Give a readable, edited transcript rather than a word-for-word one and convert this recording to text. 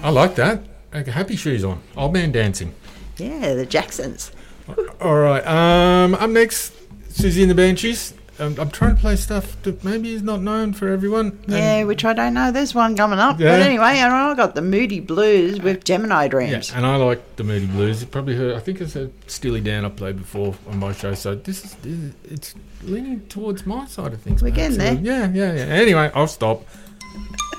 I like that. Okay, happy shoes on. Old man dancing. Yeah, the Jacksons. All right. Up next, Susie and the Banshees. I'm trying to play stuff that maybe is not known for everyone. Yeah, which I don't know. There's one coming up. Yeah. But anyway, I got the Moody Blues with Gemini Dreams. Yeah, and I like the Moody Blues. You probably heard. I think it's a Steely Dan I played before on my show. So it's leaning towards my side of things. We're getting there. Yeah. Anyway, I'll stop.